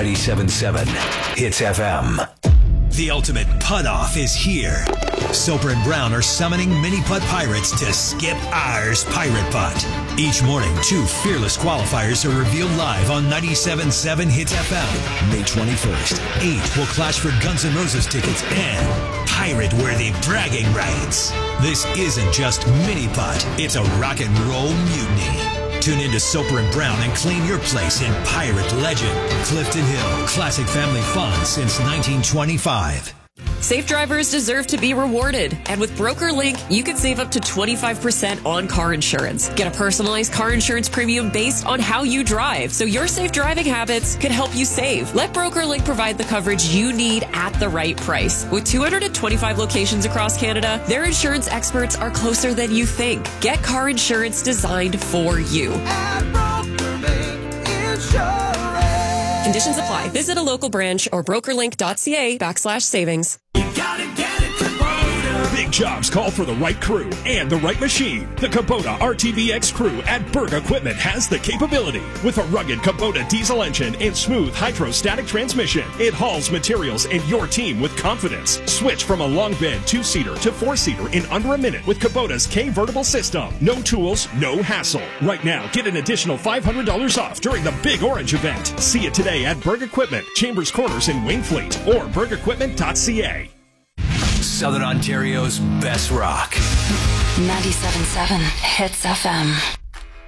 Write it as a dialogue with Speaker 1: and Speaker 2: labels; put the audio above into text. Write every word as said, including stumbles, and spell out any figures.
Speaker 1: ninety-seven point seven Hits F M.
Speaker 2: The ultimate putt-off is here. Soper and Brown are summoning mini-putt pirates to skip ours Pirate Putt. Each morning, two fearless qualifiers are revealed live on ninety-seven point seven Hits F M. May twenty-first, eight will clash for Guns N' Roses tickets and pirate-worthy bragging rights. This isn't just mini-putt, it's a rock and roll mutiny. Tune in to Soper and Brown and claim your place in Pirate Legend. Clifton Hill, classic family fun since nineteen twenty-five.
Speaker 3: Safe drivers deserve to be rewarded. And with BrokerLink, you can save up to twenty-five percent on car insurance. Get a personalized car insurance premium based on how you drive, so your safe driving habits can help you save. Let BrokerLink provide the coverage you need at the right price. With two hundred twenty-five locations across Canada, their insurance experts are closer than you think. Get car insurance designed for you. Conditions apply. Visit a local branch or brokerlink.ca backslash savings.
Speaker 4: Big jobs call for the right crew and the right machine. The Kubota R T V X crew at Berg Equipment has the capability. With a rugged Kubota diesel engine and smooth hydrostatic transmission, it hauls materials and your team with confidence. Switch from a long bed two-seater to four-seater in under a minute with Kubota's K-Vertible system. No tools, no hassle. Right now, get an additional five hundred dollars off during the Big Orange event. See it today at Berg Equipment, Chambers Corners in Wingfleet, or berg equipment dot c a.
Speaker 1: Southern Ontario's best rock.
Speaker 5: ninety-seven point seven Hits F M.